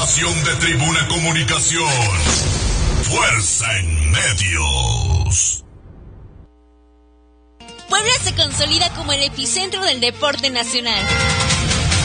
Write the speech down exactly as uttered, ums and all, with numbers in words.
información de Tribuna Comunicación. Fuerza en medios. Puebla se consolida como el epicentro del deporte nacional.